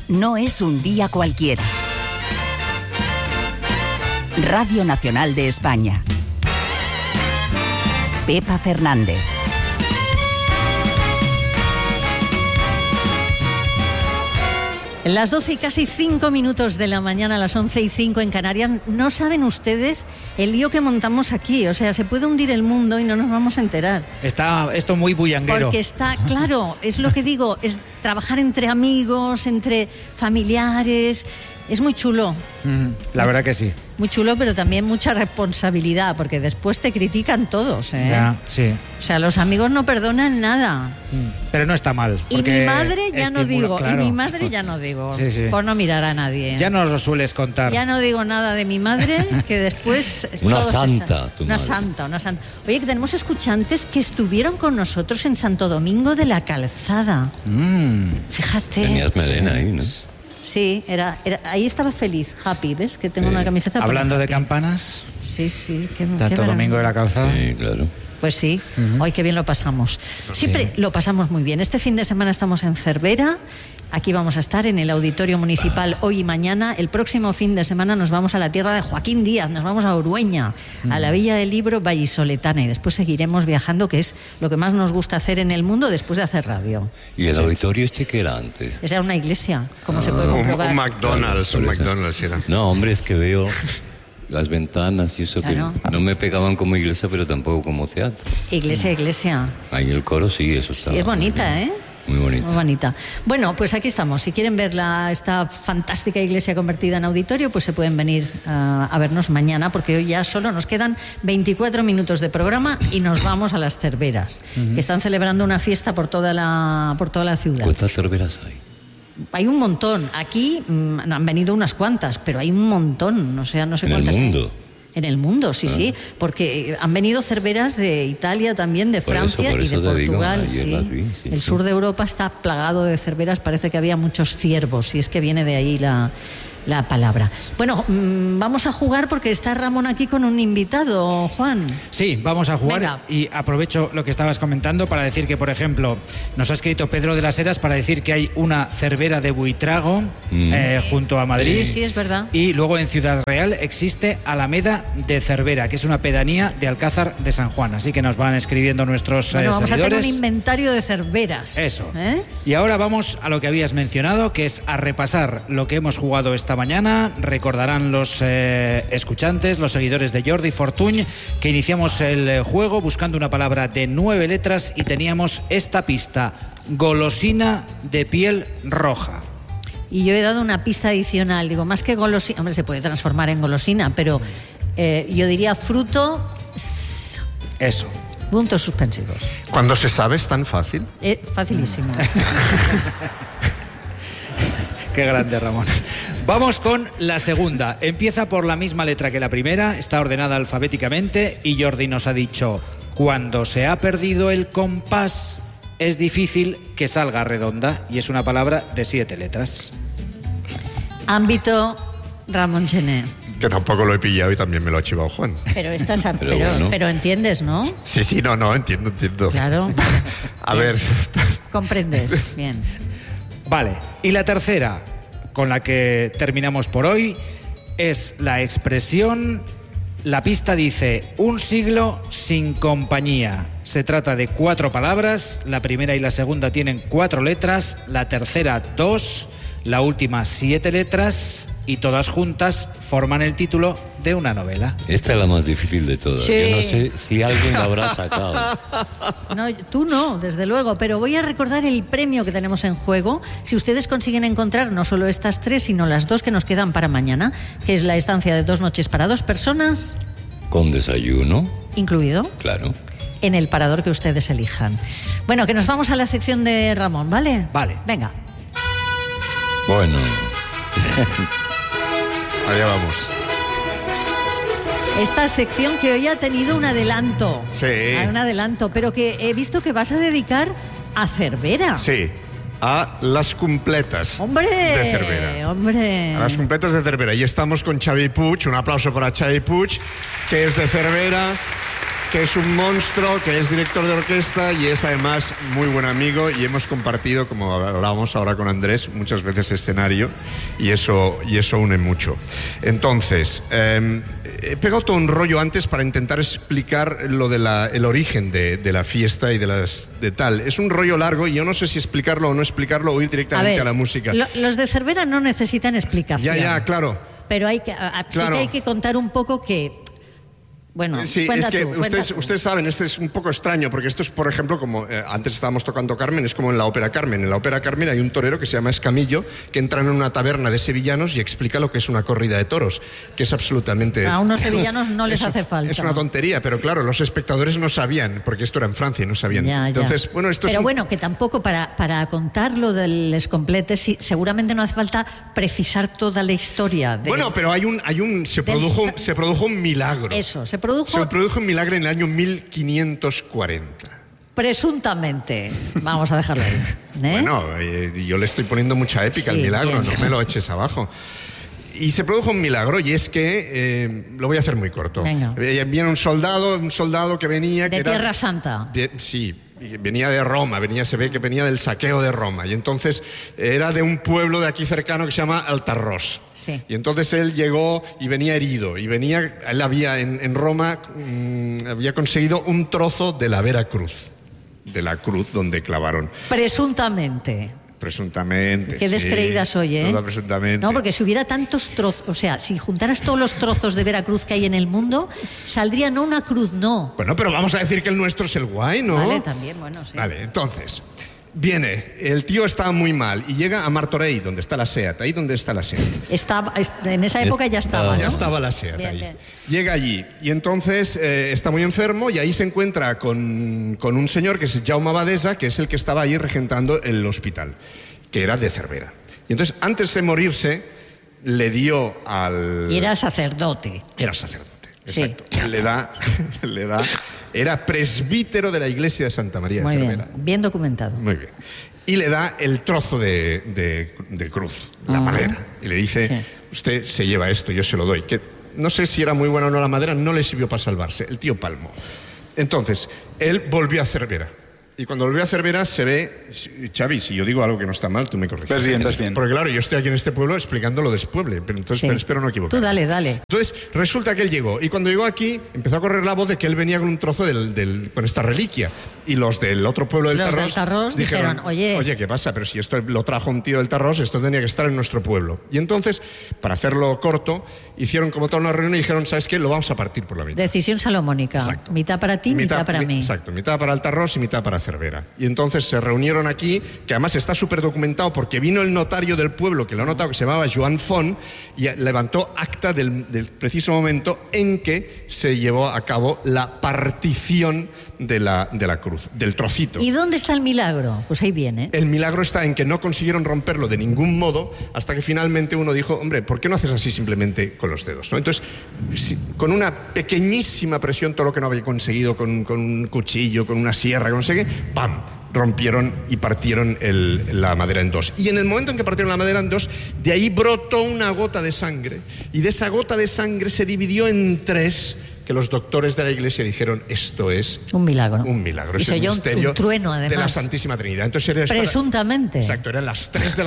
no es un día cualquiera. Radio Nacional de España. Pepa Fernández. Las 12 y casi 5 minutos de la mañana, a las 11:05 en Canarias. No saben ustedes el lío que montamos aquí. O sea, se puede hundir el mundo y no nos vamos a enterar. Está esto muy bullanguero. Porque está, claro, es lo que digo, es trabajar entre amigos, entre familiares. Es muy chulo. La verdad que sí. Muy chulo, pero también mucha responsabilidad, porque después te critican todos, ¿eh? Ya, sí. O sea, los amigos no perdonan nada. Pero no está mal. Y mi madre ya no digo, claro. Y mi madre ya no digo, Sí, sí. por no mirar a nadie. Ya nos lo sueles contar. Ya no digo nada de mi madre, que después... Una santa, tu una madre. santa, una santa. Oye, que tenemos escuchantes que estuvieron con nosotros en Santo Domingo de la Calzada. Fíjate. Tenías melena ahí, ¿no? Sí, ahí estaba feliz, happy, ¿ves? Que tengo una camiseta. Hablando de happy. campanas, Sí, qué Santo maravilla. Domingo de la Calzada. Sí, claro. Pues sí, hoy qué bien lo pasamos. Siempre lo pasamos muy bien. Este fin de semana estamos en Cervera. Aquí vamos a estar en el Auditorio Municipal hoy y mañana. El próximo fin de semana nos vamos a la tierra de Joaquín Díaz, nos vamos a Urueña, a la Villa del Libro vallisoletana, y después seguiremos viajando, que es lo que más nos gusta hacer en el mundo después de hacer radio. ¿Y el auditorio este qué era antes? Esa era una iglesia, como se puede comprobar. Un McDonald's, Claro, un por eso. McDonald's era. No, hombre, es que veo las ventanas y eso Claro. que no me pegaban como iglesia, pero tampoco como teatro. Iglesia. Ahí el coro sí, eso está. Sí, es bonita, ¿eh? Muy bonita. Muy bonita. Bueno, pues aquí estamos. Si quieren ver esta fantástica iglesia convertida en auditorio, pues se pueden venir a vernos mañana, porque hoy ya solo nos quedan 24 minutos de programa y nos vamos a las Cerveras, que están celebrando una fiesta por toda la ciudad. ¿Cuántas cerveras hay? Hay un montón. Aquí han venido unas cuantas, pero hay un montón. O sea, no sé ¿En el cuántas. mundo? En el mundo, sí, porque han venido cerveras de Italia también, de Por Francia eso y de te digo, Portugal. ayer Sí. las vi, sí, El sí. sur de Europa está plagado de cerveras, parece que había muchos ciervos, y es que viene de ahí la palabra. Bueno, vamos a jugar porque está Ramón aquí con un invitado, Juan. Sí, vamos a jugar. Venga. Y aprovecho lo que estabas comentando para decir que, por ejemplo, nos ha escrito Pedro de las Heras para decir que hay una cervera de Buitrago junto a Madrid. Sí, es verdad. Y luego en Ciudad Real existe Alameda de Cervera, que es una pedanía de Alcázar de San Juan. Así que nos van escribiendo nuestros Bueno, vamos a hacer seguidores. un inventario de cerveras. Eso. ¿Eh? Y ahora vamos a lo que habías mencionado, que es a repasar lo que hemos jugado esta mañana. Recordarán los escuchantes, los seguidores de Jordi Fortuny, que iniciamos el juego buscando una palabra de 9 letras y teníamos esta pista: golosina de piel roja. Y yo he dado una pista adicional. Digo, más que golosina, hombre, se puede transformar en golosina, pero yo diría fruto, Eso. puntos suspensivos. Cuando se sabe es tan fácil. Facilísimo. Qué grande, Ramón. Vamos con la segunda. Empieza por la misma letra que la primera, está ordenada alfabéticamente y Jordi nos ha dicho: cuando se ha perdido el compás es difícil que salga redonda, y es una palabra de 7 letras. Ámbito Ramón Gené. Que tampoco lo he pillado y también me lo ha chivado Juan. Pero estás Pero bueno. pero entiendes, ¿no? Sí, no, entiendo. Claro. A ver, Comprendes. Bien. Vale, y la tercera, con la que terminamos por hoy, es la expresión. La pista dice: un siglo sin compañía. Se trata de 4 palabras, la primera y la segunda tienen 4 letras, la tercera 2, la última 7 letras, y todas juntas forman el título de una novela. Esta es la más difícil de todas. Sí. Yo no sé si alguien la habrá sacado. No, tú no, desde luego, pero voy a recordar el premio que tenemos en juego. Si ustedes consiguen encontrar no solo estas 3, sino las 2 que nos quedan para mañana, que es la estancia de 2 noches para 2 personas, Con desayuno, incluido, claro. en el parador que ustedes elijan. Bueno, que nos vamos a la sección de Ramón, ¿vale? Vale. Venga. Bueno, allá vamos. Esta sección que hoy ha tenido un adelanto. Sí. Un adelanto, pero que he visto que vas a dedicar a Cervera. Sí, a las completas ¡Hombre! de Cervera. ¡Hombre! A las completas de Cervera. Y estamos con Xavi Puig. Un aplauso para Xavi Puig, que es de Cervera. que es un monstruo, que es director de orquesta y es además muy buen amigo, y hemos compartido, como hablábamos ahora con Andrés, muchas veces escenario, y eso une mucho. Entonces, he pegado todo un rollo antes para intentar explicar lo de el origen de la fiesta y de tal. Es un rollo largo y yo no sé si explicarlo o no explicarlo o ir directamente a la música. Los de Cervera no necesitan explicación. Ya, claro. Pero sí que hay que contar un poco que... Bueno, sí, es que ustedes saben, esto es un poco extraño, porque esto es, por ejemplo, como antes estábamos tocando Carmen, es como en la ópera Carmen. En la ópera Carmen hay un torero que se llama Escamillo, que entra en una taberna de sevillanos y explica lo que es una corrida de toros, que es absolutamente... A unos sevillanos no les hace falta. Es una tontería, pero claro, los espectadores no sabían, porque esto era en Francia y no sabían. Entonces, bueno, esto pero es bueno, que tampoco para contar lo del Les sí, seguramente no hace falta precisar toda la historia. Bueno, pero se produjo un milagro. Eso, se produjo un milagro en el año 1540. Presuntamente. Vamos a dejarlo ahí. Bueno, yo le estoy poniendo mucha épica al milagro, no me lo eches abajo. Y se produjo un milagro, y es que, lo voy a hacer muy corto. Venga. Viene un soldado que venía... De Tierra Santa. Sí, venía de Roma, se ve que venía del saqueo de Roma, y entonces era de un pueblo de aquí cercano que se llama Altarrós. Sí. Y entonces él llegó y venía herido, él había en Roma, había conseguido un trozo de la Vera Cruz, de la cruz donde clavaron. Presuntamente. Qué descreída soy, ¿eh? Toda presuntamente. No, porque si hubiera tantos trozos, o sea, si juntaras todos los trozos de Veracruz que hay en el mundo, saldría no una cruz, no. Bueno, pero vamos a decir que el nuestro es el guay, ¿no? Vale, también, bueno, sí. Vale, entonces, el tío está muy mal y llega a Martorell, donde está la SEAT, ahí donde está la SEAT. En esa época ya estaba, ¿no? Ya estaba la SEAT ahí. Bien. Llega allí y entonces está muy enfermo, y ahí se encuentra con un señor que es Jaume Abadesa, que es el que estaba ahí regentando el hospital, que era de Cervera. Y entonces, antes de morirse, le dio al... Y era sacerdote. Exacto. Sí. Le da... Era presbítero de la iglesia de Santa María de Cervera. Bien documentado. Muy bien. Y le da el trozo de cruz, la madera. Y le dice, usted se lleva esto, yo se lo doy. Que no sé si era muy buena o no la madera, no le sirvió para salvarse. El tío palmó. Entonces, él volvió a Cervera. Y cuando volvió a Cervera se ve... Xavi, si yo digo algo que no está mal, tú me corriges. Vas bien. Porque claro, yo estoy aquí en este pueblo explicando lo del pueblo, pero entonces espero no equivocarme. Tú dale. Entonces, resulta que él llegó, y cuando llegó aquí, empezó a correr la voz de que él venía con un trozo con esta reliquia. Y los del otro pueblo del Tarrós dijeron, oye, ¿qué pasa? Pero si esto lo trajo un tío del Tarrós, esto tenía que estar en nuestro pueblo. Y entonces, para hacerlo corto, hicieron como toda una reunión y dijeron, ¿sabes qué? Lo vamos a partir por la mitad. Decisión salomónica. Exacto. Mitad para ti, mitad para mí. Exacto, mitad para el Tarrós y mitad para Cervera. Y entonces se reunieron aquí, que además está súper documentado, porque vino el notario del pueblo, que lo ha notado, que se llamaba Joan Font, y levantó acta del preciso momento en que se llevó a cabo la partición de la cruz, del trocito. ¿Y dónde está el milagro? Pues ahí viene. El milagro está en que no consiguieron romperlo de ningún modo, hasta que finalmente uno dijo, hombre, ¿por qué no haces así simplemente con los dedos? ¿No? Entonces, con una pequeñísima presión, todo lo que no había conseguido, con un cuchillo, con una sierra, con no sé qué, ¡pam!, rompieron y partieron la madera en dos. Y en el momento en que partieron la madera en dos, de ahí brotó una gota de sangre, y de esa gota de sangre se dividió en tres, que los doctores de la iglesia dijeron, esto es un milagro. Es el misterio un trueno, además, de la Santísima Trinidad. Entonces, presuntamente. Exacto, eran las 3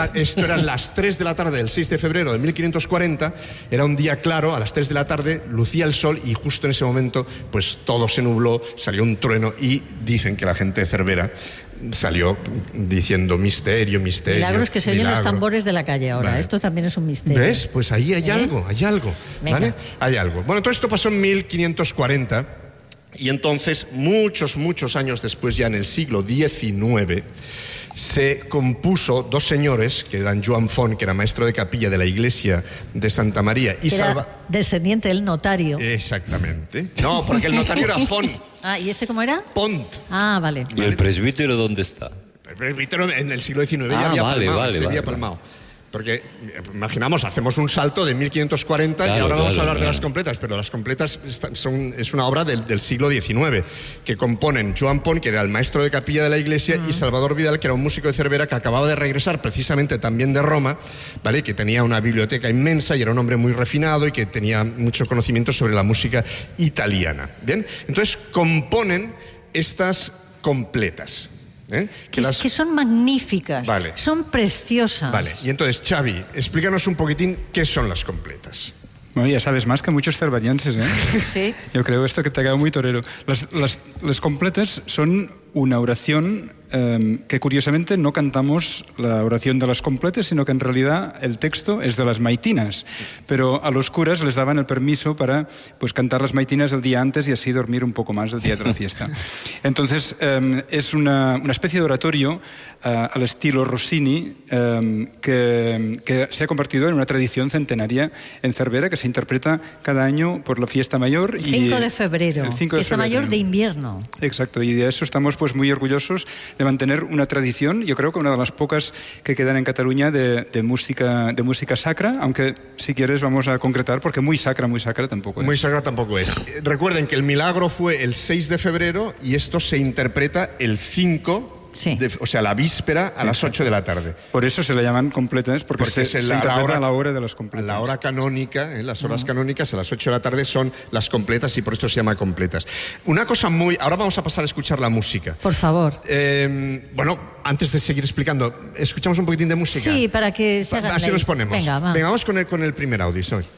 de la tarde del 6 de febrero de 1540, era un día claro, a las 3 de la tarde lucía el sol, y justo en ese momento pues todo se nubló, salió un trueno, y dicen que la gente de Cervera salió diciendo misterio. Milagros que se oyen los tambores de la calle ahora. Vale. Esto también es un misterio. ¿Ves? Pues ahí hay algo. ¿Vale? Hay algo. Bueno, todo esto pasó en 1540, y entonces, muchos años después, ya en el siglo XIX, se compuso dos señores, que eran Joan Font, que era maestro de capilla de la iglesia de Santa María, y era descendiente del notario. Exactamente. No, porque el notario era Font. Ah, ¿y este cómo era? Pont. Ah, vale. ¿Y el presbítero dónde está? El presbítero en el siglo XIX ya había palmado. Porque, imaginamos, hacemos un salto de 1540 y ahora vamos a hablar de las completas, pero las completas es una obra del siglo XIX, que componen Joan Pont, que era el maestro de capilla de la iglesia, y Salvador Vidal, que era un músico de Cervera que acababa de regresar precisamente también de Roma, ¿vale? Que tenía una biblioteca inmensa y era un hombre muy refinado y que tenía mucho conocimiento sobre la música italiana. ¿Bien? Entonces componen estas completas. Que son magníficas, vale. Son preciosas. Vale, y entonces, Xavi, explícanos un poquitín qué son las completas. Bueno, ya sabes más que muchos cervarienses, ¿eh? Sí. Yo creo esto que te ha quedado muy torero. Las completas son una oración que curiosamente no cantamos la oración de las completas, sino que en realidad el texto es de las maitinas. Pero a los curas les daban el permiso para pues, cantar las maitinas el día antes y así dormir un poco más el día de la fiesta. Entonces es una especie de oratorio al estilo Rossini que se ha convertido en una tradición centenaria en Cervera que se interpreta cada año por la fiesta mayor. El 5 de febrero, el 5 de fiesta febrero. mayor de invierno. Exacto, y de eso estamos pues muy orgullosos de mantener una tradición, yo creo que una de las pocas que quedan en Cataluña de música sacra, aunque si quieres vamos a concretar, porque muy sacra tampoco es. Muy sacra tampoco es. Recuerden que el milagro fue el 6 de febrero y esto se interpreta el 5 o sea, la víspera a las 8 de la tarde. Por eso se le llaman completas, porque se interpreta a la hora de las completas. La hora canónica, las horas canónicas a las 8 de la tarde son las completas y por esto se llama completas. Una cosa ahora vamos a pasar a escuchar la música. Por favor. Bueno, antes de seguir explicando, ¿escuchamos un poquitín de música? Sí, para que se hagan así nos ponemos. Venga, vamos con el primer audio, ¿sabes?